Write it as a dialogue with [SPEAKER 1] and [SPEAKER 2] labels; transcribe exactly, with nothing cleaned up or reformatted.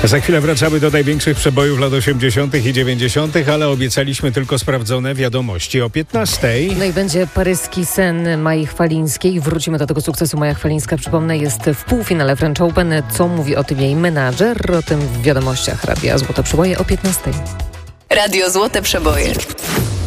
[SPEAKER 1] Za chwilę wracamy do największych przebojów lat osiemdziesiątych i dziewięćdziesiątych, ale obiecaliśmy tylko sprawdzone wiadomości o piętnastej.
[SPEAKER 2] No i będzie paryski sen Mai Chwalińskiej. Wrócimy do tego sukcesu. Maja Chwalińska, przypomnę, jest w półfinale French Open. Co mówi o tym jej menadżer? O tym w wiadomościach Radia Złote Przeboje o piętnastej.
[SPEAKER 3] Radio Złote Przeboje.